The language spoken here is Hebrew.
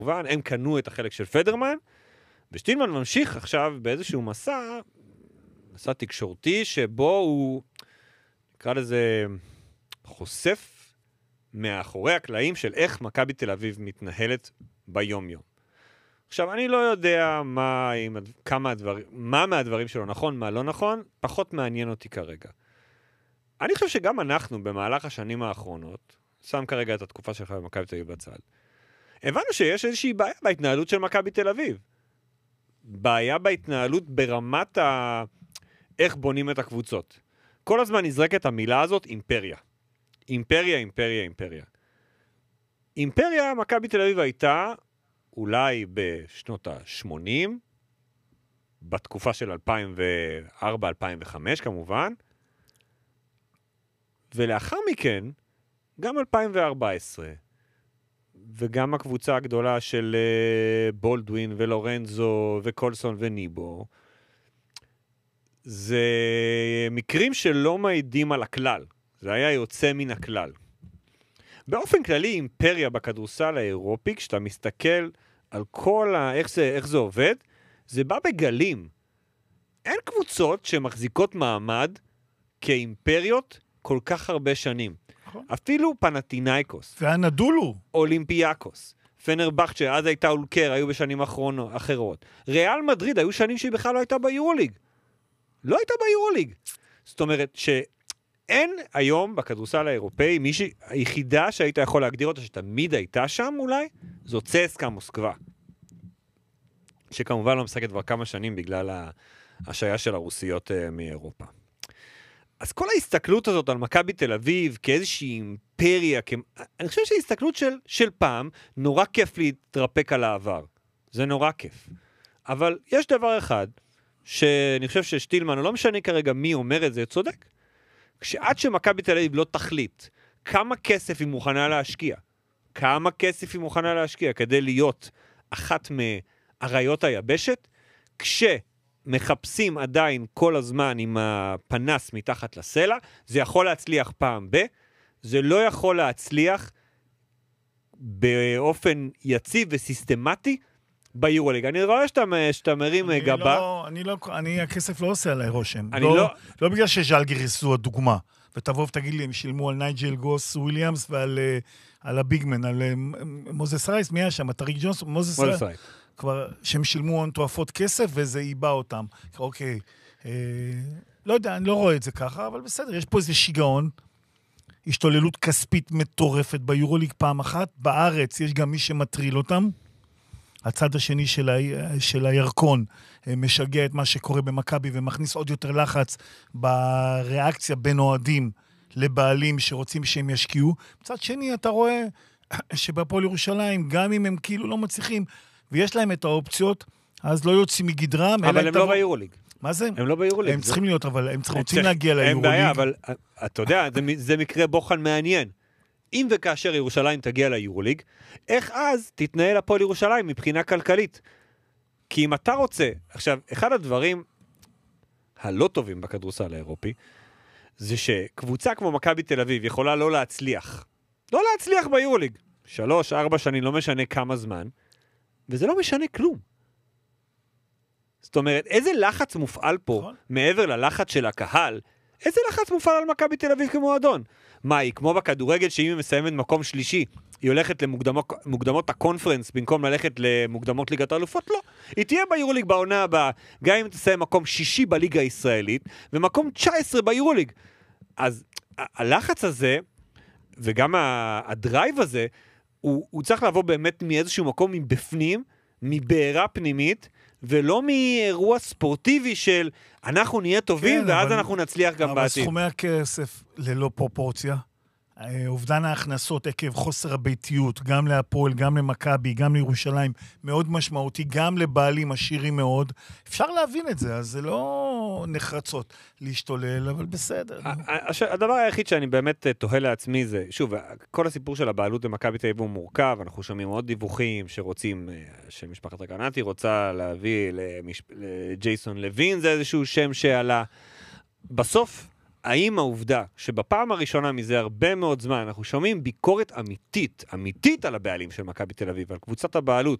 כמובן, הם קנו את החלק של פדרמן, ושטילמן ממשיך עכשיו באיזשהו מסע תקשורתי, שבו הוא, נקרא לזה, חושף מאחורי הקלעים של איך מכבי תל אביב מתנהלת ביום-יום. עכשיו, אני לא יודע מה מהדברים שלו נכון, מה לא נכון, פחות מעניין אותי כרגע. אני חושב שגם אנחנו, במהלך השנים האחרונות, שם כרגע את התקופה שלך במכבי תל אביב בצד, הבנו שיש איזושהי בעיה בהתנהלות של מכבי תל אביב. בעיה בהתנהלות ברמת איך בונים את הקבוצות. כל הזמן נזרקת המילה הזאת, אימפריה. אימפריה, אימפריה, אימפריה. אימפריה, מכבי תל אביב הייתה אולי בשנות ה-80, בתקופה של 2004-2005 כמובן, ולאחר מכן, גם 2014, וגם הקבוצה הגדולה של בולדווין ולורנזו וקולסון וניבו, זה מקרים שלא מעידים על הכלל. זה היה יוצא מן הכלל. באופן כללי, אימפריה בכדורסל האירופי, כשאתה מסתכל על כל איך זה עובד, זה בא בגלים. אין קבוצות שמחזיקות מעמד כאימפריות כל כך הרבה שנים. אפילו פנטינאיקוס. והנדולו. אולימפיאקוס. פנרבחצ'ה, אז הייתה אולקר, היו בשנים אחרות. ריאל מדריד, היו שנים שהיא בכלל לא הייתה ביורוליג. לא הייתה ביורוליג. זאת אומרת שאין היום בכדורסל האירופאי, היחידה שהיית יכול להגדיר אותה שתמיד הייתה שם אולי, זו צסקה מוסקבה. שכמובן לא משחקת כבר כמה שנים בגלל השעיה של הרוסיות מאירופה. אז כל ההסתכלות הזאת על מכבי תל אביב כאיזושהי אימפריה, אני חושב שההסתכלות של פעם, נורא כיף להתרפק על העבר. זה נורא כיף. אבל יש דבר אחד, שאני חושב ששטילמן, לא משנה כרגע מי אומר את זה, צודק. כשעד שמכבי תל אביב לא תחליט כמה כסף היא מוכנה להשקיע, כדי להיות אחת מאריות היבשת, מחפשים עדיין כל הזמן עם הפנס מתחת לסלע, זה יכול להצליח פעם זה לא יכול להצליח באופן יציב וסיסטמטי ביורוליג. אני רואה שאתה מרים גבה. הכסף לא עושה עליי רושם. לא בגלל שז'לגיריס זו הדוגמה, ותבוא ותגיד לי, הם שילמו על נייג'ל גוס וויליאמס ועל הביגמן, על מוזס רייס, מי היה שם? טריק ג'ונס, מוזס רייס. כבר שהם שילמו הון תועפות כסף, וזה איבא אותם. אוקיי. לא יודע, אני לא רואה את זה ככה, אבל בסדר, יש פה איזה שיגעון, השתוללות כספית מטורפת ביורוליג פעם אחת, בארץ יש גם מי שמטריל אותם, הצד השני של הירקון משגע את מה שקורה במכבי, ומכניס עוד יותר לחץ בריאקציה בין אוהדים לבעלים שרוצים שהם ישקיעו. מצד שני, אתה רואה שבפועל ירושלים, גם אם הם כאילו לא מצליחים, ויש להם את האופציות, אז לא יוצאים מגדרם. אבל הם לא ביורוליג. מה זה? הם לא ביורוליג. הם צריכים להיות, אבל הם רוצים להגיע ליורוליג. אין בעיה, אבל אתה יודע, זה מקרה בוחן מעניין. אם וכאשר ירושלים תגיע ליורוליג, איך אז תתנהל הפועל ירושלים מבחינה כלכלית? כי אם אתה רוצה, עכשיו, אחד הדברים הלא טובים בכדורסל האירופי, זה שקבוצה כמו מכבי תל אביב יכולה לא להצליח ביורוליג. 3-4 שנים, לא משנה כמה זמן, וזה לא משנה כלום. זאת אומרת, איזה לחץ מופעל פה, מעבר ללחץ של הקהל, איזה לחץ מופעל על מכבי תל אביב כמועדון? מה, היא כמו בכדורגל שאם היא מסיימת מקום שלישי, היא הולכת למוקדמות הקונפרנס, במקום ללכת למוקדמות ליגת האלופות? לא. היא תהיה ביורוליג בעונה הבאה, גם אם תסיים מקום 6 בליגה הישראלית, ומקום 19 ביורוליג. אז הלחץ הזה, וגם הדרייב הזה, הוא צריך לבוא באמת מאיזשהו מקום מבפנים, מבעירה פנימית, ולא מאירוע ספורטיבי של אנחנו נהיה טובים, ואז אנחנו נצליח גם בעתיד. אבל סכומי הכסף ללא פרופורציה, אובדן ההכנסות עקב חוסר הביתיות, גם להפועל, גם למכבי, גם לירושלים, מאוד משמעותי, גם לבעלים עשירים מאוד. אפשר להבין את זה, אז זה לא נחרצות להשתולל, אבל בסדר. הדבר היחיד שאני באמת תוהה לעצמי זה, שוב, כל הסיפור של הבעלות במכבי תל אביב הוא מורכב, אנחנו שומעים עוד דיווחים שרוצים, שמשפחת רגנטי רוצה להביא לג'ייסון לוין, זה איזשהו שם שעלה. בסוף, האם העובדה שבפעם הראשונה מזה הרבה מאוד זמן אנחנו שומעים ביקורת אמיתית על הבעלים של מכבי תל אביב, על קבוצת הבעלות,